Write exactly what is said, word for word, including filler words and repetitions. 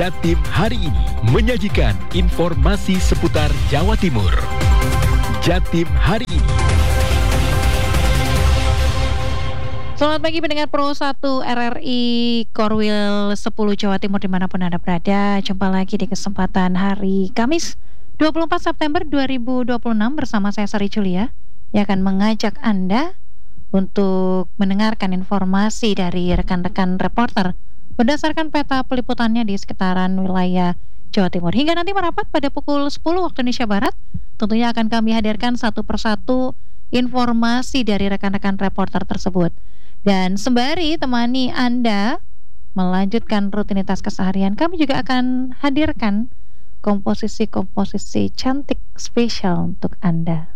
Jatim hari ini menyajikan informasi seputar Jawa Timur. Jatim hari ini. Selamat pagi pendengar Pro satu R R I Korwil sepuluh Jawa Timur dimanapun Anda berada. Jumpa lagi di kesempatan hari Kamis dua puluh empat September dua ribu dua puluh enam bersama saya Sari Julia yang akan mengajak Anda untuk mendengarkan informasi dari rekan-rekan reporter berdasarkan peta peliputannya di sekitaran wilayah Jawa Timur. Hingga nanti merapat pada pukul sepuluh waktu Indonesia Barat, tentunya akan kami hadirkan satu persatu informasi dari rekan-rekan reporter tersebut. Dan sembari temani Anda melanjutkan rutinitas keseharian, kami juga akan hadirkan komposisi-komposisi cantik spesial untuk Anda.